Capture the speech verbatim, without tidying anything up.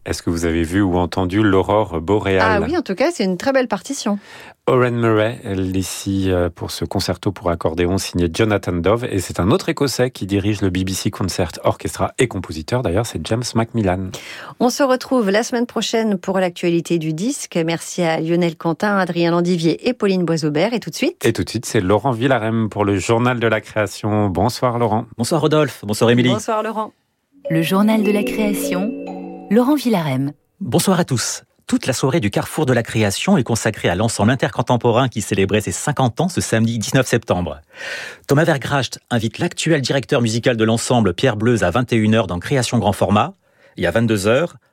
Est-ce que vous avez vu ou entendu l'aurore boréale ? Ah oui, en tout cas, c'est une très belle partition. Oren Murray, ici pour ce concerto pour accordéon signé Jonathan Dove. Et c'est un autre Écossais qui dirige le B B C Concert Orchestra et compositeur, d'ailleurs, c'est James Macmillan. On se retrouve la semaine prochaine pour l'actualité du disque. Merci à Lionel Quentin, Adrien Landivier et Pauline Boisaubert. Et tout de suite... Et tout de suite, c'est Laurent Villarem pour le Journal de la Création. Bonsoir Laurent. Bonsoir Rodolphe, bonsoir Émilie. Bonsoir Laurent. Le Journal de la Création, Laurent Villarem. Bonsoir à tous. Toute la soirée du Carrefour de la Création est consacrée à l'ensemble intercontemporain qui célébrait ses cinquante ans ce samedi dix-neuf septembre. Thomas Vergracht invite l'actuel directeur musical de l'ensemble, Pierre Bleuze, à vingt et une heures dans Création Grand Format. Et à vingt-deux heures,